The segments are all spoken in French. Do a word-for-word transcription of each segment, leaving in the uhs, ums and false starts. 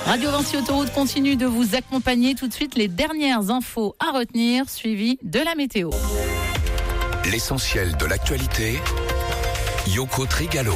Radio Vinci Autoroute continue de vous accompagner. Tout de suite, les dernières infos à retenir, suivies de la météo. L'essentiel de l'actualité, Yoko Trigalo.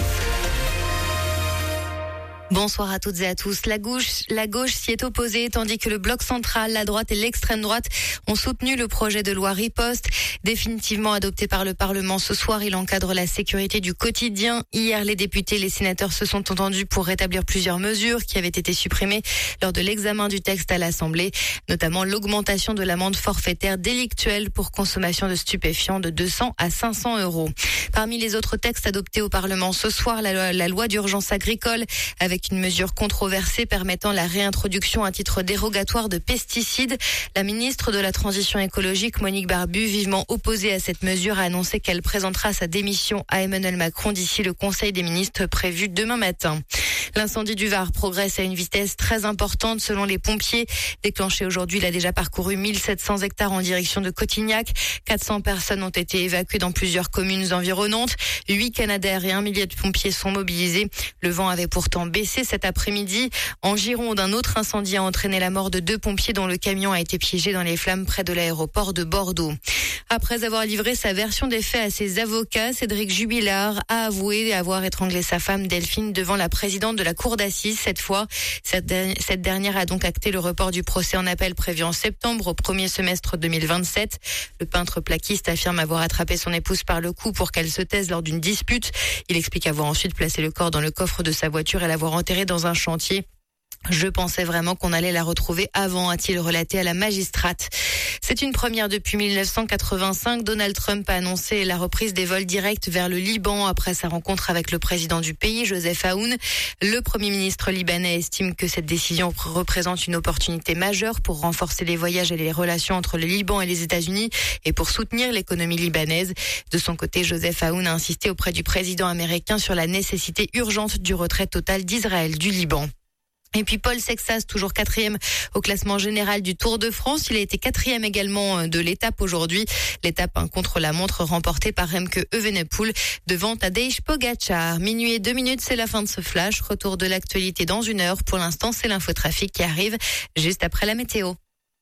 Bonsoir à toutes et à tous. La gauche, la gauche s'y est opposée, tandis que le bloc central, la droite et l'extrême droite ont soutenu le projet de loi Riposte. Définitivement adopté par le Parlement ce soir, il encadre la sécurité du quotidien. Hier, les députés et les sénateurs se sont entendus pour rétablir plusieurs mesures qui avaient été supprimées lors de l'examen du texte à l'Assemblée, notamment l'augmentation de l'amende forfaitaire délictuelle pour consommation de stupéfiants de deux cents à cinq cents euros. Parmi les autres textes adoptés au Parlement ce soir, la loi, la loi d'urgence agricole, avec une mesure controversée permettant la réintroduction à titre dérogatoire de pesticides. La ministre de la Transition écologique, Monique Barbu, vivement opposée à cette mesure, a annoncé qu'elle présentera sa démission à Emmanuel Macron d'ici le Conseil des ministres prévu demain matin. L'incendie du Var progresse à une vitesse très importante selon les pompiers. Déclenché aujourd'hui, il a déjà parcouru mille sept cents hectares en direction de Cotignac. quatre cents personnes ont été évacuées dans plusieurs communes environnantes. Huit Canadair et un millier de pompiers sont mobilisés. Le vent avait pourtant baissé cet après-midi. En Gironde, un autre incendie a entraîné la mort de deux pompiers dont le camion a été piégé dans les flammes près de l'aéroport de Bordeaux. Après avoir livré sa version des faits à ses avocats, Cédric Jubilard a avoué avoir étranglé sa femme Delphine devant la présidente de la cour d'assises. Cette fois, cette dernière a donc acté le report du procès en appel prévu en septembre au premier semestre deux mille vingt-sept. Le peintre plaquiste affirme avoir attrapé son épouse par le cou pour qu'elle se taise lors d'une dispute. Il explique avoir ensuite placé le corps dans le coffre de sa voiture et l'avoir enterré dans un chantier. Je pensais vraiment qu'on allait la retrouver avant, a-t-il relaté à la magistrate. C'est une première depuis mille neuf cent quatre-vingt-cinq. Donald Trump a annoncé la reprise des vols directs vers le Liban après sa rencontre avec le président du pays, Joseph Aoun. Le premier ministre libanais estime que cette décision représente une opportunité majeure pour renforcer les voyages et les relations entre le Liban et les États-Unis et pour soutenir l'économie libanaise. De son côté, Joseph Aoun a insisté auprès du président américain sur la nécessité urgente du retrait total d'Israël du Liban. Et puis Paul Sexas, toujours quatrième au classement général du Tour de France. Il a été quatrième également de l'étape aujourd'hui. L'étape un contre-la-montre remportée par Remke Evenepoel devant Tadej Pogacar. Minuit et deux minutes, c'est la fin de ce flash. Retour de l'actualité dans une heure. Pour l'instant, c'est l'infotrafic qui arrive juste après la météo.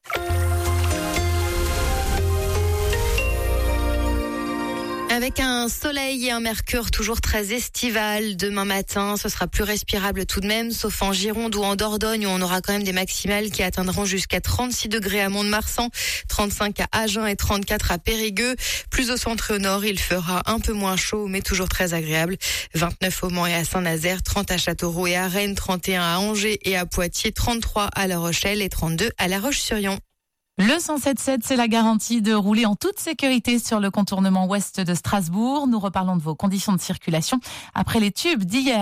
Avec un soleil et un mercure toujours très estival demain matin, ce sera plus respirable tout de même, sauf en Gironde ou en Dordogne où on aura quand même des maximales qui atteindront jusqu'à trente-six degrés à Mont-de-Marsan, trente-cinq à Agen et trente-quatre à Périgueux. Plus au centre et au nord, il fera un peu moins chaud mais toujours très agréable. vingt-neuf au Mans et à Saint-Nazaire, trente à Châteauroux et à Rennes, trente et un à Angers et à Poitiers, trente-trois à La Rochelle et trente-deux à La Roche-sur-Yon. Le cent sept sept, c'est la garantie de rouler en toute sécurité sur le contournement ouest de Strasbourg. Nous reparlons de vos conditions de circulation après les tubes d'hier.